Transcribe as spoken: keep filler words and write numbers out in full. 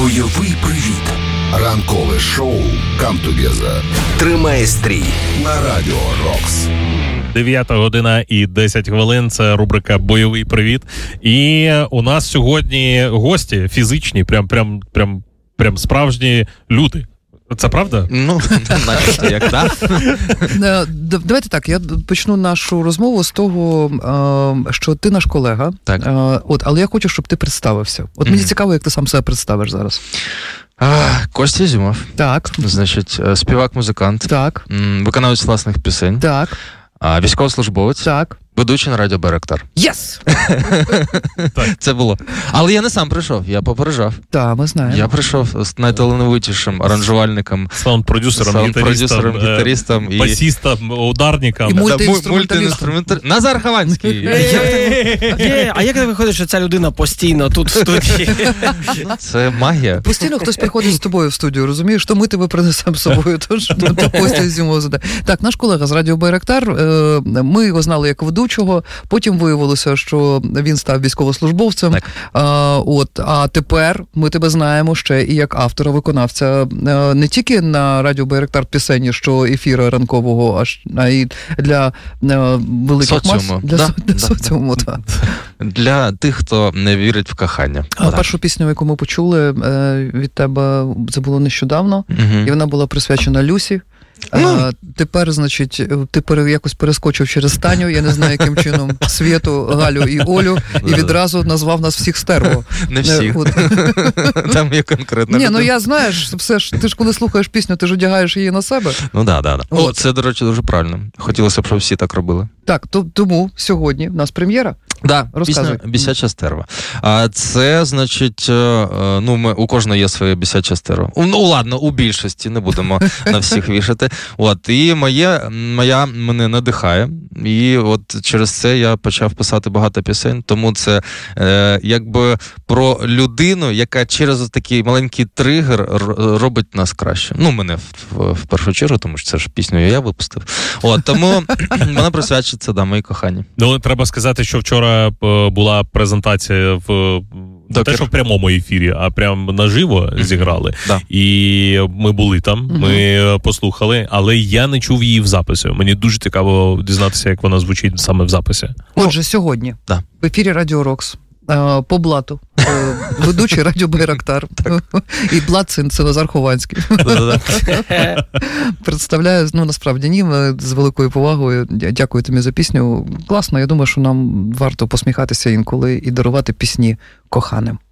Бойовий привіт. Ранкове шоу «Come Together» тримає стрій на Радіо Рокс. дев'ята година і десять хвилин. Це рубрика «Бойовий привіт». І у нас сьогодні гості фізичні, прям, прям, прям, прям справжні люди. Це правда? Ну, наче як, так? Давайте так, я почну нашу розмову з того, що ти наш колега. Так. От, але я хочу, щоб ти представився. От мені mm-hmm. цікаво, як ти сам себе представиш зараз. А, Костя Ізюмов. Так. Значить, співак-музикант. Так. Виконавець власних пісень. Так. Військовослужбовець. Так. Ведучий на радіо Байрактар. Єс! Це було. Але я не сам прийшов, я попереджав. Так, ми знаємо. Я прийшов з найталановитішим аранжувальником, саунд-продюсером, саунд-продюсером, гітаристом, і... басістом, ударником. І мультиінструменталістом. Назар Хованський. А як так виходить, що ця людина постійно тут в студії? Це магія. Постійно хтось приходить з тобою в студію, розумієш? То ми тебе принесемо з собою, тож то Костя Ізюмов задає. Так, наш колега з радіо Байрактар, ми його знали як ведучого, потім виявилося, що він став військовослужбовцем. А, от, а тепер ми тебе знаємо ще і як автора-виконавця не тільки на радіо Байрактар пісені, що ефіра ранкового, аж а й для великих мас. Для, да, для да, соціуму, да. так. Для тих, хто не вірить в кохання. А да. Першу пісню, яку ми почули від тебе, це було нещодавно, угу. і вона була присвячена Люсі. А, тепер, значить, ти пере, якось перескочив через Таню, я не знаю, яким чином, Свєту, Галю і Олю, і відразу назвав нас всіх стерво. Не всіх. От. Там є конкретно. Ні, ну я, знаєш, все ж, ти ж коли слухаєш пісню, ти ж одягаєш її на себе. Ну, так, да, так. Да. О, це, до речі, дуже правильно. Хотілося б, щоб всі так робили. Так, то, тому сьогодні в нас прем'єра. Да, пісня «Бісяча стерва». А це, значить, ну, ми, у кожного є своє бісяче стерво. Ну, ладно, у більшості, не будемо на всіх вішати. От, і моє, моя мене надихає. І от через це я почав писати багато пісень. Тому це е, якби про людину, яка через такий маленький тригер робить нас краще. Ну, мене в, в, в першу чергу, тому що це ж пісню я випустив. От, тому вона присвячується, да, моїй коханій. Ну, треба сказати, що вчора була презентація в не те, що в прямому ефірі, а прямо наживо mm-hmm. зіграли. Да. І ми були там, mm-hmm. ми послухали, але я не чув її в записі. Мені дуже цікаво дізнатися, як вона звучить саме в записі. Отже, сьогодні да. в ефірі Радіо Рокс по блату ведучий радіо Байрактар. І блат це, це Назар Хованський. Представляю, ну насправді ні, з великою повагою. Дякую тобі за пісню. Класно, я думаю, що нам варто посміхатися інколи і дарувати пісні коханим.